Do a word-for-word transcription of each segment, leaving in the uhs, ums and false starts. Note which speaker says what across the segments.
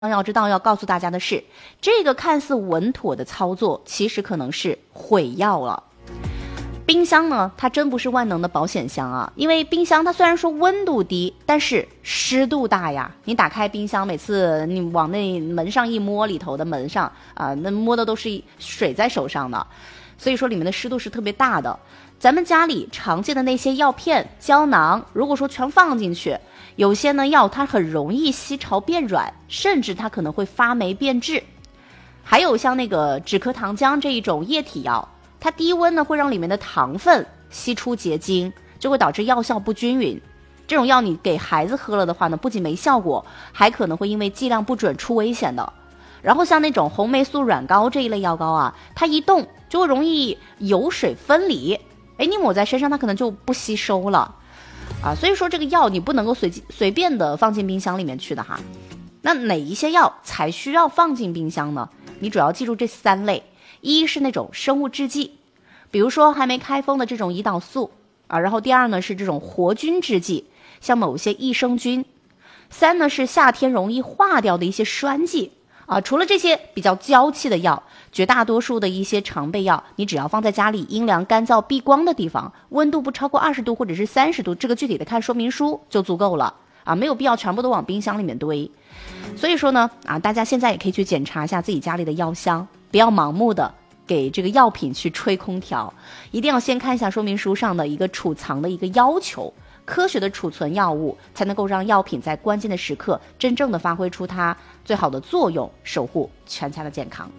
Speaker 1: 要知道要告诉大家的是，这个看似稳妥的操作其实可能是毁药了。冰箱呢，它真不是万能的保险箱啊，因为冰箱它虽然说温度低，但是湿度大呀。你打开冰箱，每次你往那门上一摸，里头的门上啊、呃，那摸的都是水在手上的，所以说里面的湿度是特别大的。咱们家里常见的那些药片、胶囊，如果说全放进去，有些呢药它很容易吸潮变软，甚至它可能会发霉变质。还有像那个止咳糖浆这一种液体药，它低温呢会让里面的糖分析出结晶，就会导致药效不均匀。这种药你给孩子喝了的话呢，不仅没效果，还可能会因为剂量不准出危险的。然后像那种红霉素软膏这一类药膏啊，它一动就会容易油水分离，哎，你抹在身上它可能就不吸收了啊。所以说这个药你不能够随随便的放进冰箱里面去的哈。那哪一些药才需要放进冰箱呢？你主要记住这三类。一是那种生物制剂，比如说还没开封的这种胰岛素啊，然后第二呢是这种活菌制剂，像某些益生菌。三呢是夏天容易化掉的一些栓剂啊。除了这些比较娇气的药，绝大多数的一些常备药，你只要放在家里阴凉、干燥、避光的地方，温度不超过二十度或者是三十度，这个具体的看说明书就足够了啊，没有必要全部都往冰箱里面堆。所以说呢啊，大家现在也可以去检查一下自己家里的药箱，不要盲目的给这个药品去吹空调，一定要先看一下说明书上的一个储藏的一个要求，科学的储存药物才能够让药品在关键的时刻真正的发挥出它最好的作用，守护全家的健康。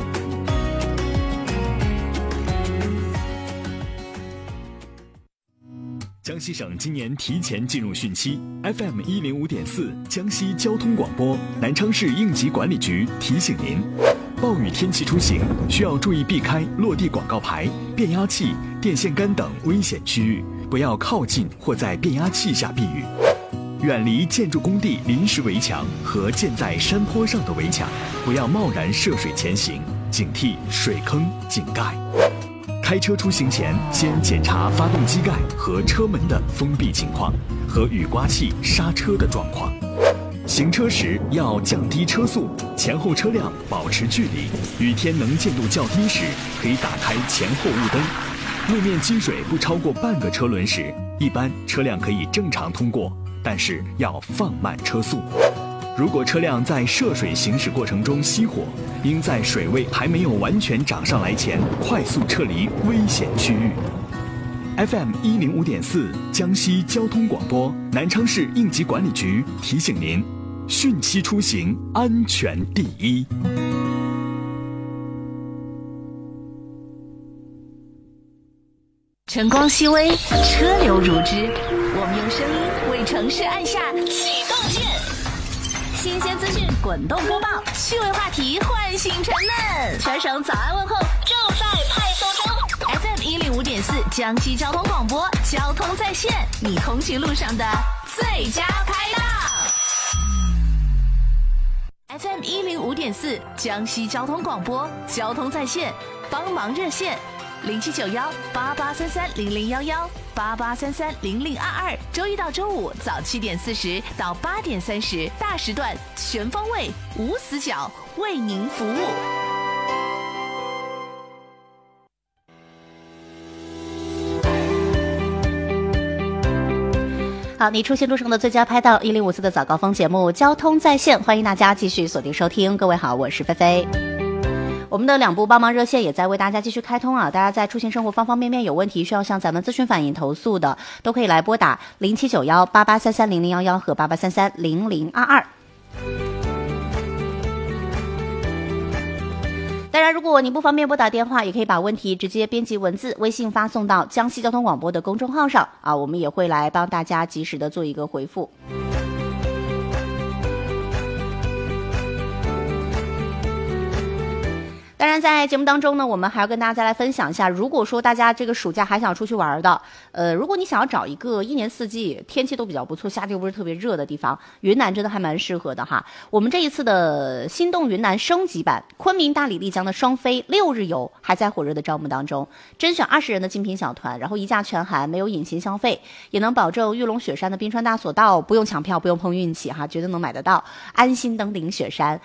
Speaker 2: 江西省今年提前进入汛期 ，F M 一零五点四江西交通广播南昌市应急管理局提醒您：暴雨天气出行需要注意避开落地广告牌、变压器、电线杆等危险区域，不要靠近或在变压器下避雨，远离建筑工地临时围墙和建在山坡上的围墙，不要贸然涉水前行，警惕水坑、井盖。开车出行前，先检查发动机盖和车门的封闭情况和雨刮器刹车的状况。行车时要降低车速，前后车辆保持距离。雨天能见度较低时，可以打开前后雾灯。路面积水不超过半个车轮时，一般车辆可以正常通过，但是要放慢车速。如果车辆在涉水行驶过程中熄火，应在水位还没有完全涨上来前快速撤离危险区域。F M 一零五点四江西交通广播南昌市应急管理局提醒您：汛期出行安全第一。
Speaker 3: 晨光熹微，车流如织，我们用声音为城市按下启动键。新鲜资讯滚动播报，趣味话题唤醒沉闷，全省早安问候正在派送中。F M 一零五点四江西交通广播，交通在线，你通勤路上的最佳拍档。F M 一零五点四江西交通广播，交通在线，帮忙热线零七九幺八八三三零零幺幺。八八三三零零二二，周一到周五早七点四十到八点三十，大时段全方位无死角为您服务。
Speaker 1: 好，你出行路上的最佳拍档一零五四的早高峰节目交通在线，欢迎大家继续锁定收听。各位好，我是菲菲。我们的两部帮忙热线也在为大家继续开通啊！大家在出行生活方方面面有问题需要向咱们咨询反映投诉的，都可以来拨打零七九幺八八三三零零幺幺和八八三三零零二二。当然，如果你不方便拨打电话，也可以把问题直接编辑文字，微信发送到江西交通广播的公众号上啊，我们也会来帮大家及时的做一个回复。 当然，在节目当中呢，我们还要跟大家再来分享一下，如果说大家这个暑假还想出去玩的，呃，如果你想要找一个一年四季天气都比较不错，夏天又不是特别热的地方，云南真的还蛮适合的哈。我们这一次的心动云南升级版，昆明、大理、丽江的双飞六日游还在火热的招募当中，甄选二十人的精品小团，然后一价全含，没有隐形消费，也能保证玉龙雪山的冰川大索道不用抢票，不用碰运气哈，绝对能买得到，安心登顶雪山。